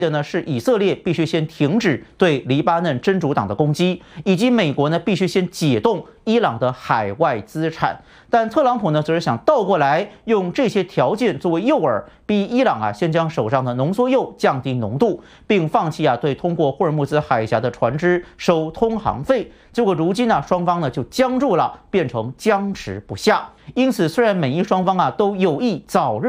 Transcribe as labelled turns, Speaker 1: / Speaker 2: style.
Speaker 1: 的呢是以色列必须先停止对黎巴嫩真主党的攻击，以及美国呢必须先解冻伊朗的海外资产。但特朗普呢则是想倒过来用这些条件作为诱饵，逼伊朗先将手上的浓缩铀降低浓度，并放弃对通过霍尔木兹海峡的船只收通航费。结果如今双方就僵住了，变成僵持不下。因此，虽然美伊双方都有意早日